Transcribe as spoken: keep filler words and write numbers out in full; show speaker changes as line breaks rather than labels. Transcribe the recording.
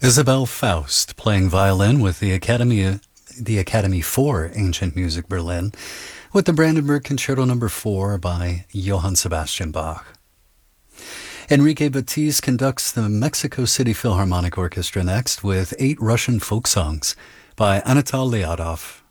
Isabel Faust playing violin with the Academy, the Academy for Ancient Music Berlin, with the Brandenburg Concerto Number Four by Johann Sebastian Bach. Enrique Batiste conducts the Mexico City Philharmonic Orchestra next with eight Russian folk songs by Anatol Lyadov.